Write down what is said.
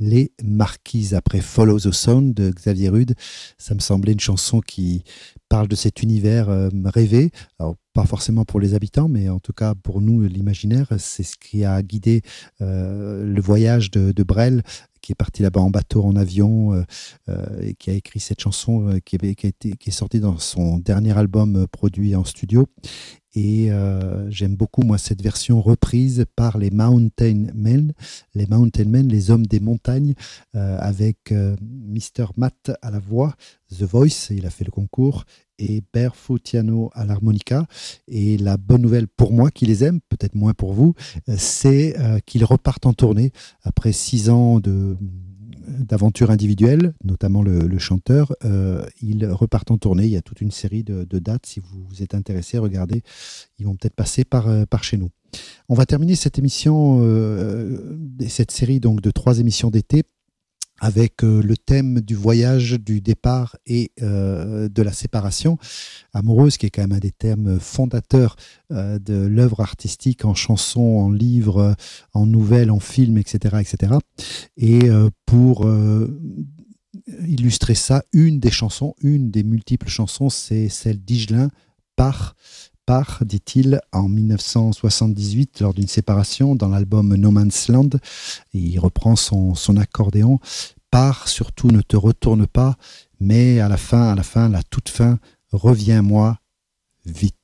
Les Marquises. Après Follow the Sound de Xavier Rude, ça me semblait une chanson qui parle de cet univers rêvé. Alors, pas forcément pour les habitants, mais en tout cas pour nous, l'imaginaire, c'est ce qui a guidé le voyage de Brel, qui est parti là-bas en bateau, en avion, et qui a écrit cette chanson qui est sortie dans son dernier album produit en studio. Et j'aime beaucoup, moi, cette version reprise par les Mountain Men, les hommes des montagnes, avec Mr. Matt à la voix, The Voice, il a fait le concours, et Barefootiano à l'harmonica. Et la bonne nouvelle pour moi qui les aime, peut-être moins pour vous, c'est qu'ils repartent en tournée après 6 ans d'aventure individuelle, notamment le chanteur. Ils repartent en tournée. Il y a toute une série de dates. Si vous êtes intéressé, regardez, ils vont peut-être passer par chez nous. On va terminer cette émission, cette série donc de 3 émissions d'été, avec le thème du voyage, du départ et de la séparation amoureuse, qui est quand même un des thèmes fondateurs de l'œuvre artistique, en chanson, en livre, en nouvelle, en film, etc. etc. Et pour illustrer ça, une des multiples chansons, c'est celle d'Higelin, dit-il, en 1978, lors d'une séparation, dans l'album No Man's Land. Et il reprend son accordéon. Pars, surtout ne te retourne pas, mais à la toute fin, reviens-moi vite.